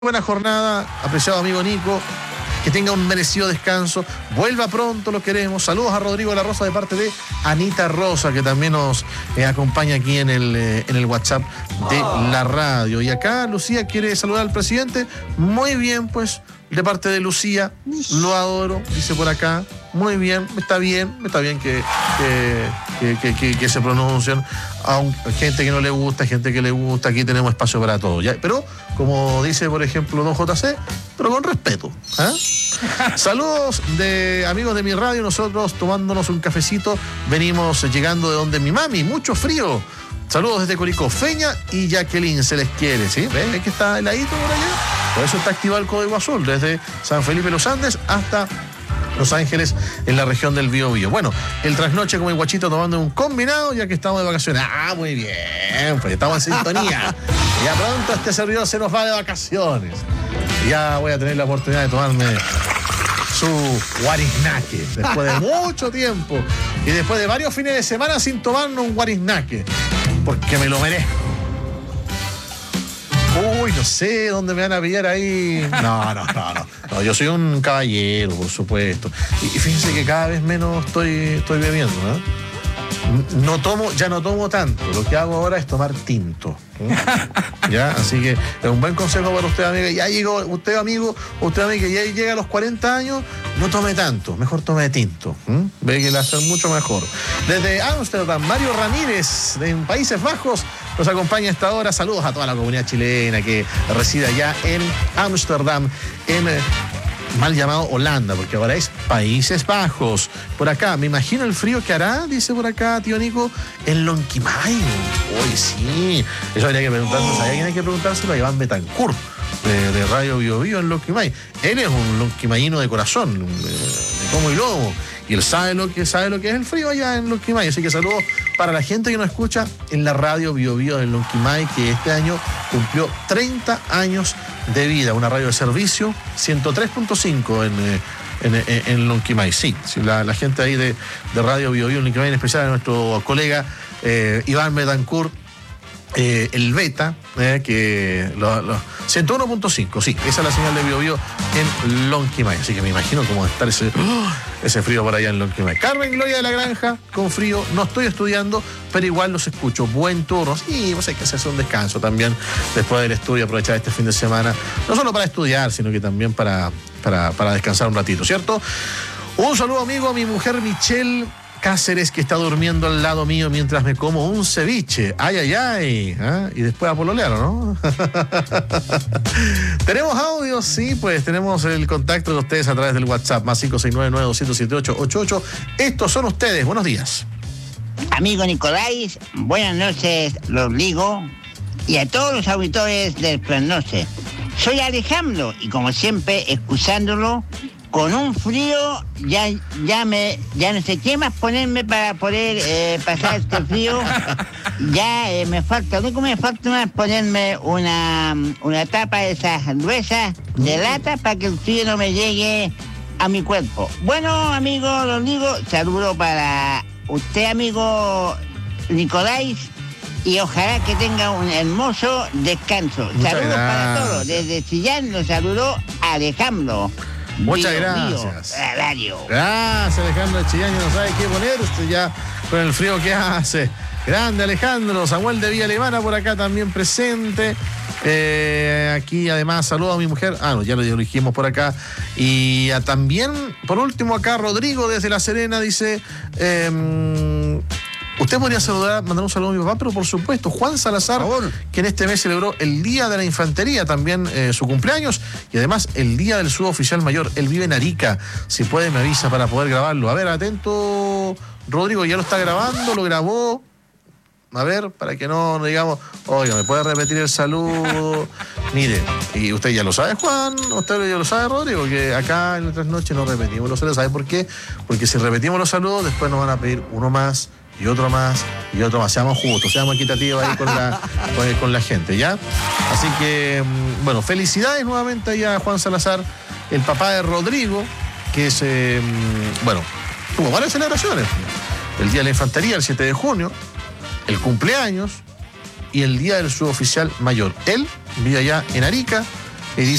Buena jornada, apreciado amigo Nico. Que tenga un merecido descanso. Vuelva pronto, lo queremos. Saludos a Rodrigo de la Rosa de parte de Anita Rosa, que también nos acompaña aquí en el WhatsApp de la radio. Y acá Lucía quiere saludar al presidente. Muy bien, pues, de parte de Lucía. Lo adoro, dice por acá. Muy bien, está bien que se pronuncien. Aunque gente que no le gusta, gente que le gusta, aquí tenemos espacio para todo. ¿Ya? Pero, como dice, por ejemplo, don JC, pero con respeto. Saludos de amigos de mi radio, nosotros tomándonos un cafecito, venimos llegando de donde mi mami, mucho frío. Saludos desde Curicó, Feña y Jacqueline, se les quiere, ¿sí? ¿Ven que está heladito por allá? Por eso está activado el código azul, desde San Felipe Los Andes hasta Los Ángeles, en la región del Biobío. Bueno, el trasnoche como el guachito tomando un combinado, ya que estamos de vacaciones. Ah, muy bien, pues estamos en sintonía. Ya pronto este servidor se nos va de vacaciones. Ya voy a tener la oportunidad de tomarme su guariznaque, después de mucho tiempo y después de varios fines de semana sin tomarnos un guariznaque, porque me lo merezco. Uy, no sé dónde me van a pillar ahí. No, yo soy un caballero, por supuesto. Y fíjense que cada vez menos estoy bebiendo, ¿no? Ya no tomo tanto. Lo que hago ahora es tomar tinto. ¿Ya? Así que es un buen consejo para usted, amiga. Ya llegó, usted, amigo, usted, amiga, ya llega a los 40 años, no tome tanto, mejor tome tinto. Ve que le hace mucho mejor. Desde Ámsterdam, Mario Ramírez, en Países Bajos, nos acompaña a esta hora. Saludos a toda la comunidad chilena que reside allá en Ámsterdam, en mal llamado Holanda, porque ahora es Países Bajos. Por acá, me imagino el frío que hará, dice por acá, tío Nico, en Lonquimay. Uy, sí. Eso habría que preguntarse. ¿Sabía quién hay que preguntárselo? A Iván Betancourt, de Radio Biobío en Lonquimay. Él es un lonquimayino de corazón, de como y lomo. Y él sabe lo que es el frío allá en Lonquimay. Así que saludos para la gente que nos escucha en la Radio Biobío de Lonquimay, que este año cumplió 30 años de vida. Una radio de servicio, 103.5 en Lonquimay. Sí, la gente ahí de Radio Biobío en Lonquimay, en especial a nuestro colega Iván Betancourt, el Beta, que 101.5, sí, esa es la señal de Biobío en Lonquimay. Así que me imagino cómo va a estar ese frío por allá en Lonquimay. Carmen Gloria de la Granja, con frío, no estoy estudiando, pero igual los escucho. Buen turno. Sí, pues hay que hacerse un descanso también después del estudio, aprovechar este fin de semana, no solo para estudiar, sino que también para descansar un ratito, ¿cierto? Un saludo, amigo, a mi mujer Michelle Cáceres, que está durmiendo al lado mío mientras me como un ceviche. ¡Ay! Y después a pololear, ¿no? ¿Tenemos audio? Sí, pues tenemos el contacto de ustedes a través del WhatsApp, más 569-278-8888. Estos son ustedes. Buenos días. Amigo Nicolás, buenas noches, los digo, y a todos los auditores del Trasnoche. Soy Alejandro, y como siempre, escuchándolo, con un frío, ya no sé qué más ponerme para poder pasar este frío. Ya me falta más ponerme una tapa de esas gruesas de lata para que el frío no me llegue a mi cuerpo. Bueno, amigo, los digo, saludo para usted, amigo Nicolás, y ojalá que tenga un hermoso descanso. Saludos para todos. Desde Chillán los saludó Alejandro. Muchas gracias. Gracias, Alejandro Chillán, no sabe qué ponerse ya con el frío que hace. Grande Alejandro. Samuel de Villa Alemana por acá también presente. Aquí además saludo a mi mujer. No, ya lo dijimos por acá. Y también, por último, acá Rodrigo desde La Serena dice: usted podría mandar un saludo a mi papá, pero por supuesto, Juan Salazar, que en este mes celebró el Día de la Infantería, también su cumpleaños, y además el Día del Suboficial Mayor. Él vive en Arica. Si puede, me avisa para poder grabarlo. A ver, atento, Rodrigo, ya lo está grabando, lo grabó. A ver, para que no digamos, oiga, ¿me puede repetir el saludo? Mire, y usted ya lo sabe, Juan, usted ya lo sabe, Rodrigo, que acá en otras noches no repetimos los saludos. ¿Sabe por qué? Porque si repetimos los saludos, después nos van a pedir uno más, y otro más, y otro más. Seamos justos, seamos equitativos ahí con la gente, ¿ya? Así que, bueno, felicidades nuevamente ahí a Juan Salazar, el papá de Rodrigo, que es, tuvo varias celebraciones. El Día de la Infantería, el 7 de junio, el cumpleaños y el Día del Suboficial Mayor. Él vive allá en Arica,